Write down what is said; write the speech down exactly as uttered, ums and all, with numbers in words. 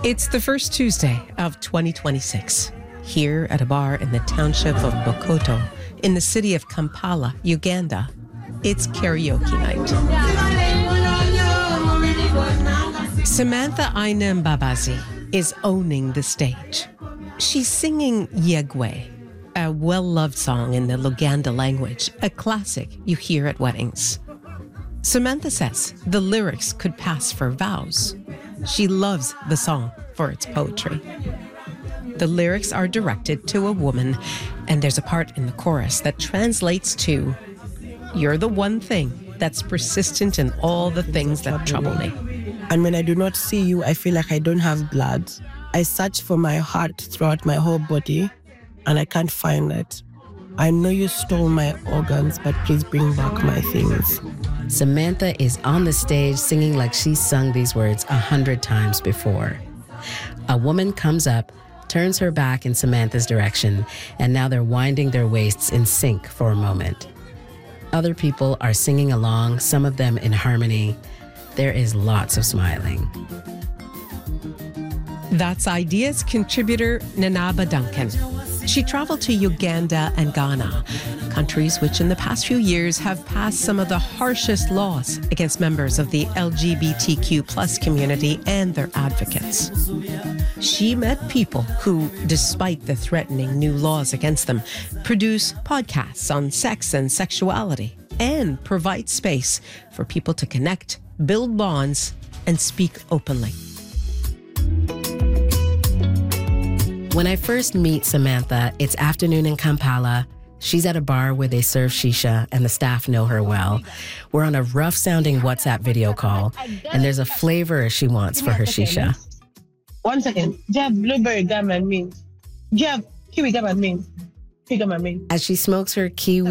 It's the first Tuesday of twenty twenty-six. Here at a bar in the township of Bokoto, in the city of Kampala, Uganda, it's karaoke night. Samantha Aina Mbabazi is owning the stage. She's singing Yegwe, a well-loved song in the Luganda language, a classic you hear at weddings. Samantha says the lyrics could pass for vows. She loves the song for its poetry. The lyrics are directed to a woman, and there's a part in the chorus that translates to, "You're the one thing that's persistent in all the things that trouble me." And when I do not see you, I feel like I don't have blood. I search for my heart throughout my whole body, and I can't find it. I know you stole my organs, but please bring back my things. Samantha is on the stage singing like she's sung these words a hundred times before. A woman comes up, turns her back in Samantha's direction, and now they're winding their waists in sync for a moment. Other people are singing along, some of them in harmony. There is lots of smiling. That's Ideas contributor Nanaba Duncan. She traveled to Uganda and Ghana, countries which in the past few years have passed some of the harshest laws against members of the L G B T Q plus community and their advocates. She met people who, despite the threatening new laws against them, produce podcasts on sex and sexuality and provide space for people to connect, build bonds, and speak openly. When I first meet Samantha, it's afternoon in Kampala. She's at a bar where they serve shisha and the staff know her well. We're on a rough-sounding WhatsApp video call, and there's a flavor she wants for her shisha. One second. Do you have blueberry gum and mint? Do you have kiwi gum and mint? Kiwi gum and mint. As she smokes her kiwi